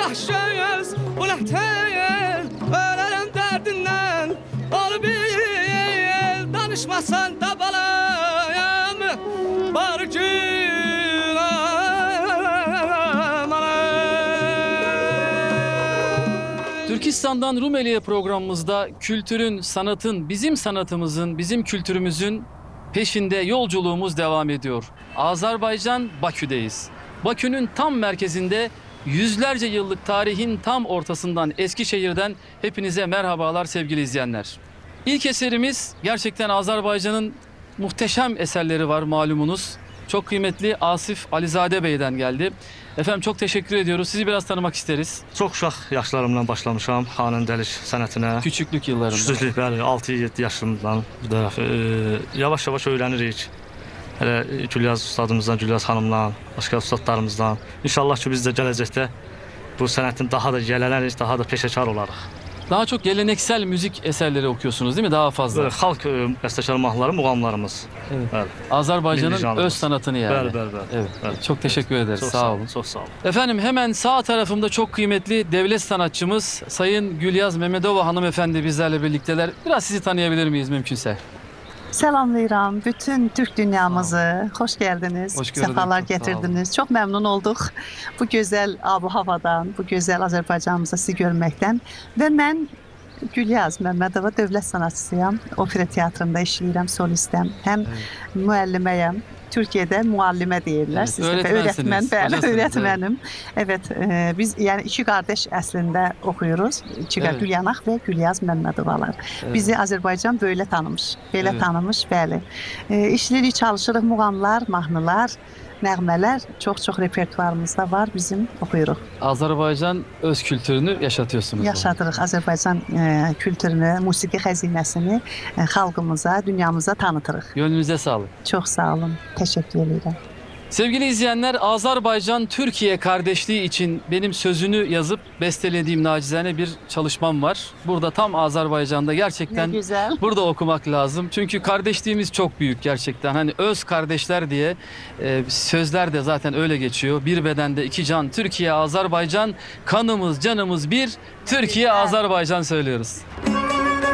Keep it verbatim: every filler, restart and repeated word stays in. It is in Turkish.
yaxşıyız, ulah teyil, ölerim derdinden. Ol bil, danışmasan da balayım, barcım alayım. Türkistan'dan Rumeli'ye programımızda kültürün, sanatın, bizim sanatımızın, bizim kültürümüzün peşinde yolculuğumuz devam ediyor. Azerbaycan Bakü'deyiz. Bakü'nün tam merkezinde yüzlerce yıllık tarihin tam ortasından Eskişehir'den hepinize merhabalar sevgili izleyenler. İlk eserimiz gerçekten Azerbaycan'ın muhteşem eserleri var malumunuz. Çok kıymetli Asif Alizade Bey'den geldi. Efendim çok teşekkür ediyoruz. Sizi biraz tanımak isteriz. Çox uşaq yaşlarımdan başlamışam xanəndəlik sənətinə. Küçüklük yıllarında. Küçüklük, bəli, altı yeddi yaşımdan bir tərəf. E, yavaş-yavaş öyrənirik. Hələ Gülyaz ustadımızdan, Gülyaz xanımdan, başqa ustadlarımızdan. İnşallah ki biz də gələcəkdə bu sənətin daha da yiyələnirik, daha da peşəkar olarıq. Daha çok geleneksel müzik eserleri okuyorsunuz değil mi? Daha fazla. Böyle, xalq e, bəstəkar mahnıları, muğamlarımız. Evet. Bəli. Azerbaycan'ın öz sanatını yani. Bəli, bəli, bəli. Evet. Bəli. Çok teşekkür ederiz. Çox sağ olun. Çox sağ olun. Efendim hemen sağ tarafımda çok kıymetli devlet sanatçımız Sayın Gülyaz Mehmedova hanımefendi bizlerle birlikteler. Biraz sizi tanıyabilir miyiz mümkünse? Selamlayıram bütün Türk dünyamızı. Hoş geldiniz. Hoş gördük. Sefalar Çok sağ getirdiniz. Çok memnun olduk bu güzel abu havadan, bu güzel Azerbaycanımızı sizi görməkdən. Və mən Gülyaz Mehmedova dövlət sanatçısıyam. Opera teatrında işləyirəm, solistəm. Həm Evet. müəlliməyəm. Türkiye'de muallime deyirlər. Evet, Sizdə öğretmensiniz, öğretmen, bəli, hocasınız, öğretmenim. Evet, e, biz yani iki kardeş əslində oxuyuruz. İki Evet. evet. Gülyanaq və Gülyaz Mehmedovalar. Evet. Bizi Azerbaycan böyle tanımış. Belə Evet. tanımış, bəli. E, işləyirik, çalışırıq, muğamlar, mahnılar, nəğmələr çox-çox repertuarımızda var, bizim oxuyuruq. Azerbaycan öz kültürünü yaşatıyorsunuz. yani. Yaşadırıq Azərbaycan e, kültürünü, musiqi xəzinəsini e, xalqımıza, dünyamıza tanıtırıq. Gönlünüze sağlık. Çox sağ olun, təşəkkür edirəm. Sevgili izleyenler, Azerbaycan-Türkiye kardeşliği için benim sözünü yazıp bestelediğim nacizane bir çalışmam var. Burada tam Azerbaycan'da gerçekten Ne güzel. burada okumak lazım. Çünkü kardeşliğimiz çok büyük gerçekten. Hani öz kardeşler diye e, sözler de zaten öyle geçiyor. Bir bedende iki can, Türkiye, Azerbaycan, kanımız, canımız bir, Türkiye, Azerbaycan söylüyoruz.